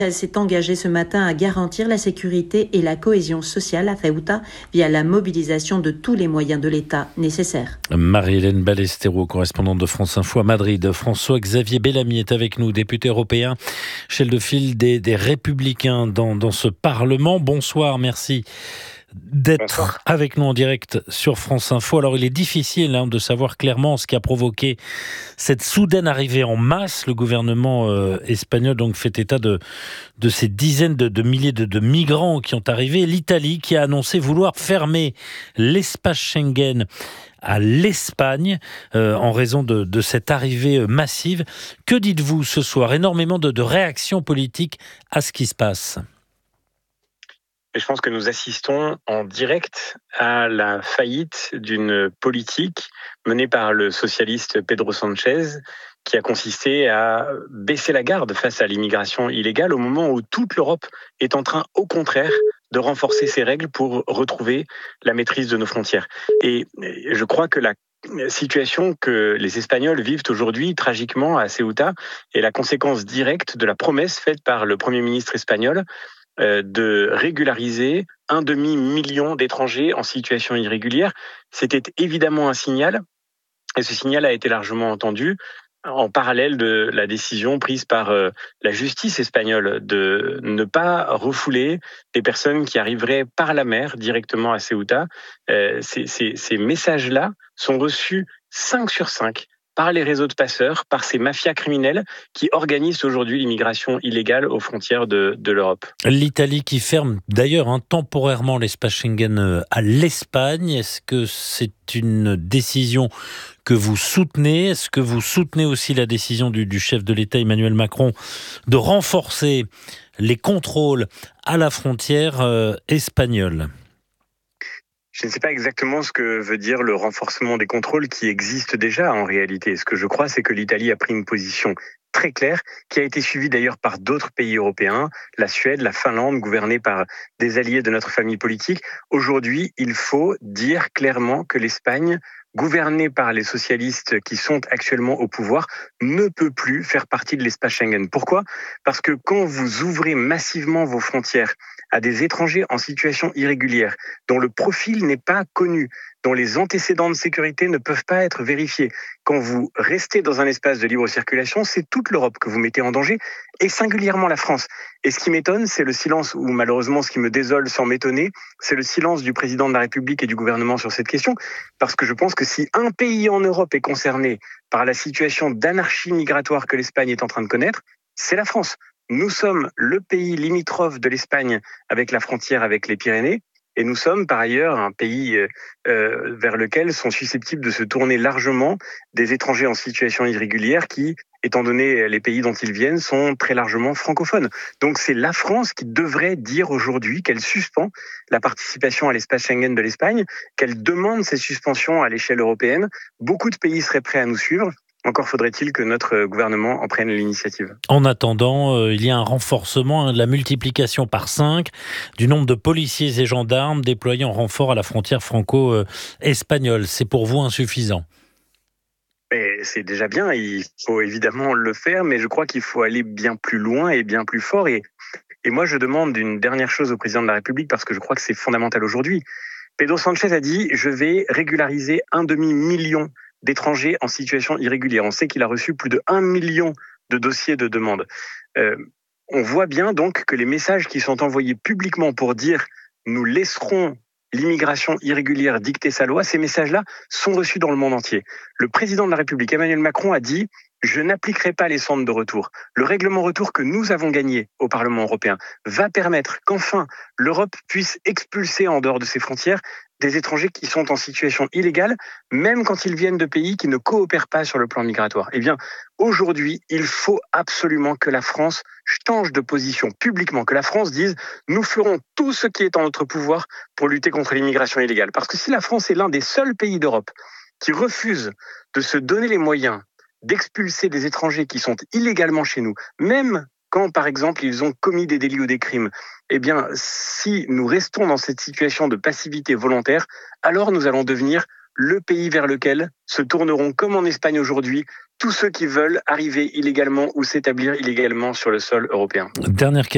Elle s'est engagée ce matin à garantir la sécurité et la cohésion sociale à Ceuta via la mobilisation de tous les moyens de l'État nécessaires. Marie-Hélène Ballesteros, correspondante de France Info à Madrid. François-Xavier Bellamy est avec nous, député européen, chef de file des Républicains dans ce Parlement. Bonsoir, merci d'être avec nous en direct sur France Info. Alors, il est difficile de savoir clairement ce qui a provoqué cette soudaine arrivée en masse. Le gouvernement espagnol donc fait état de ces dizaines de milliers de migrants qui ont arrivé. L'Italie qui a annoncé vouloir fermer l'espace Schengen à l'Espagne en raison de cette arrivée massive. Que dites-vous ce soir ? Énormément de réactions politiques à ce qui se passe. Et je pense que nous assistons en direct à la faillite d'une politique menée par le socialiste Pedro Sánchez, qui a consisté à baisser la garde face à l'immigration illégale au moment où toute l'Europe est en train, au contraire, de renforcer ses règles pour retrouver la maîtrise de nos frontières. Et je crois que la situation que les Espagnols vivent aujourd'hui tragiquement à Ceuta est la conséquence directe de la promesse faite par le Premier ministre espagnol de régulariser 1,5 million d'étrangers en situation irrégulière. C'était évidemment un signal, et ce signal a été largement entendu en parallèle de la décision prise par la justice espagnole de ne pas refouler des personnes qui arriveraient par la mer directement à Ceuta. Ces messages-là sont reçus 5 sur 5 par les réseaux de passeurs, par ces mafias criminelles qui organisent aujourd'hui l'immigration illégale aux frontières de l'Europe. L'Italie qui ferme d'ailleurs temporairement l'espace Schengen à l'Espagne. Est-ce que c'est une décision que vous soutenez ? Est-ce que vous soutenez aussi la décision du chef de l'État Emmanuel Macron de renforcer les contrôles à la frontière espagnole ? Je ne sais pas exactement ce que veut dire le renforcement des contrôles qui existe déjà en réalité. Ce que je crois, c'est que l'Italie a pris une position très claire, qui a été suivie d'ailleurs par d'autres pays européens, la Suède, la Finlande, gouvernée par des alliés de notre famille politique. Aujourd'hui, il faut dire clairement que l'Espagne, gouvernée par les socialistes qui sont actuellement au pouvoir, ne peut plus faire partie de l'espace Schengen. Pourquoi ? Parce que quand vous ouvrez massivement vos frontières à des étrangers en situation irrégulière, dont le profil n'est pas connu, dont les antécédents de sécurité ne peuvent pas être vérifiés, quand vous restez dans un espace de libre circulation, c'est toute l'Europe que vous mettez en danger, et singulièrement la France. Et ce qui m'étonne, c'est le silence, ou malheureusement ce qui me désole sans m'étonner, c'est le silence du président de la République et du gouvernement sur cette question, parce que je pense que si un pays en Europe est concerné par la situation d'anarchie migratoire que l'Espagne est en train de connaître, c'est la France. Nous sommes le pays limitrophe de l'Espagne avec la frontière avec les Pyrénées, et nous sommes par ailleurs un pays vers lequel sont susceptibles de se tourner largement des étrangers en situation irrégulière qui, étant donné les pays dont ils viennent, sont très largement francophones. Donc c'est la France qui devrait dire aujourd'hui qu'elle suspend la participation à l'espace Schengen de l'Espagne, qu'elle demande ces suspensions à l'échelle européenne. Beaucoup de pays seraient prêts à nous suivre. Encore faudrait-il que notre gouvernement en prenne l'initiative. En attendant, il y a un renforcement, la multiplication par 5 du nombre de policiers et gendarmes déployés en renfort à la frontière franco-espagnole. C'est pour vous insuffisant ? Et c'est déjà bien, il faut évidemment le faire, mais je crois qu'il faut aller bien plus loin et bien plus fort. Et moi, je demande une dernière chose au président de la République, parce que je crois que c'est fondamental aujourd'hui. Pedro Sánchez a dit « Je vais régulariser 1,5 million d'étrangers en situation irrégulière ». On sait qu'il a reçu plus de 1 million de dossiers de demande. On voit bien donc que les messages qui sont envoyés publiquement pour dire « Nous laisserons l'immigration irrégulière dicter sa loi », ces messages-là sont reçus dans le monde entier. Le président de la République, Emmanuel Macron, a dit « Je n'appliquerai pas les centres de retour ». Le règlement retour que nous avons gagné au Parlement européen va permettre qu'enfin l'Europe puisse expulser en dehors de ses frontières des étrangers qui sont en situation illégale, même quand ils viennent de pays qui ne coopèrent pas sur le plan migratoire. Eh bien, aujourd'hui, il faut absolument que la France change de position publiquement, que la France dise « Nous ferons tout ce qui est en notre pouvoir pour lutter contre l'immigration illégale ». Parce que si la France est l'un des seuls pays d'Europe qui refuse de se donner les moyens d'expulser des étrangers qui sont illégalement chez nous, même quand, par exemple, ils ont commis des délits ou des crimes, eh bien, si nous restons dans cette situation de passivité volontaire, alors nous allons devenir le pays vers lequel se tourneront, comme en Espagne aujourd'hui, tous ceux qui veulent arriver illégalement ou s'établir illégalement sur le sol européen. Dernière question.